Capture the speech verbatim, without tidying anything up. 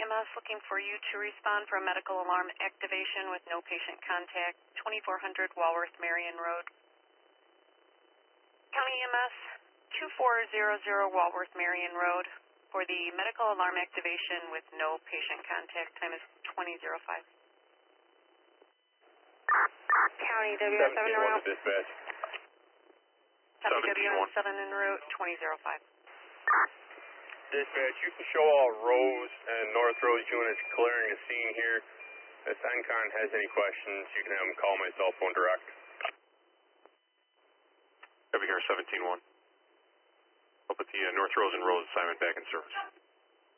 M S looking for you to respond for a medical alarm activation with no patient contact, twenty-four hundred Walworth Marion Road. County E M S, two four zero zero Walworth Marion Road. For the medical alarm activation with no patient contact, time is twenty oh five. County W S seven en route. Dispatch. Copy W S seven en route, twenty oh five. Dispatch, you can show all Rose and North Rose units clearing the scene here. If ENCON has any questions, you can have them call my cell phone direct. Copy here, seventeen one. I'll put the uh, North Rose and Rose assignment back in service.